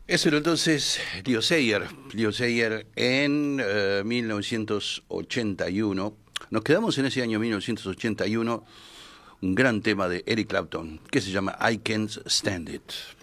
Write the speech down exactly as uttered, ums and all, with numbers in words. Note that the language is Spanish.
Eso era entonces Leo Sayer, Leo Sayer en eh, mil novecientos ochenta y uno. Nos quedamos en ese año mil novecientos ochenta y uno, un gran tema de Eric Clapton que se llama I Can't Stand It.